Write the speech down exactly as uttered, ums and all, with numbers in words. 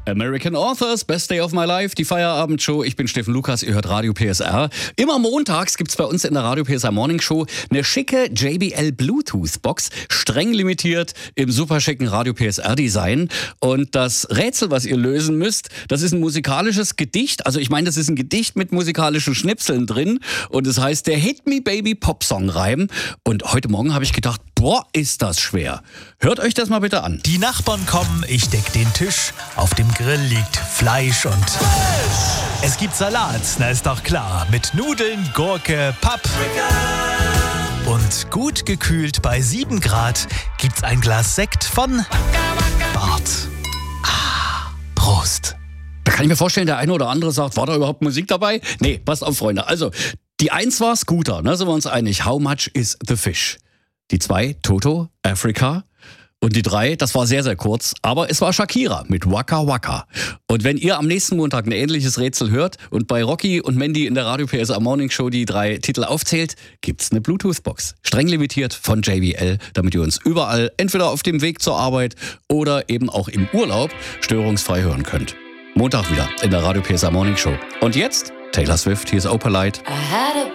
American Authors, Best Day of My Life, die Feierabendshow. Ich bin Steffen Lukas, ihr hört Radio P S R. Immer montags gibt's bei uns in der Radio P S R Morning Show eine schicke J B L Bluetooth-Box, streng limitiert im super schicken Radio P S R-Design. Und das Rätsel, was ihr lösen müsst, das ist ein musikalisches Gedicht. Also ich meine, das ist ein Gedicht mit musikalischen Schnipseln drin. Und es heißt der Hit Me Baby Popsong-Reim. Und heute Morgen habe ich gedacht, boah, ist das schwer. Hört euch das mal bitte an. Die Nachbarn kommen, ich deck den Tisch. Auf dem Grill liegt Fleisch und Fisch. Es gibt Salat, na ist doch klar. Mit Nudeln, Gurke, Paprika. Und gut gekühlt bei sieben Grad gibt's ein Glas Sekt von Bart. Ah, Prost. Da kann ich mir vorstellen, der eine oder andere sagt, war da überhaupt Musik dabei? Nee, passt auf, Freunde. Also, die eins war Scooter, ne, sind wir uns einig. How much is the fish? Die zwei, Toto, Africa. Und die drei, das war sehr, sehr kurz, aber es war Shakira mit Waka Waka. Und wenn ihr am nächsten Montag ein ähnliches Rätsel hört und bei Rocky und Mandy in der Radio P S R Morning Show die drei Titel aufzählt, gibt's eine Bluetooth-Box. Streng limitiert von J B L, damit ihr uns überall, entweder auf dem Weg zur Arbeit oder eben auch im Urlaub, störungsfrei hören könnt. Montag wieder in der Radio P S R Morning Show. Und jetzt Taylor Swift, hier ist Opalite.